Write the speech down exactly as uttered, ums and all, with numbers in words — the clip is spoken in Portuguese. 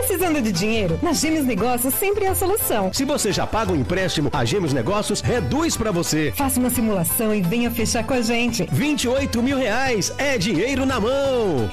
Precisando de dinheiro? Na Gêmeos Negócios sempre é a solução. Se você já paga um empréstimo, a Gêmeos Negócios reduz pra você. Faça uma simulação e venha fechar com a gente. vinte e oito mil reais é dinheiro na mão.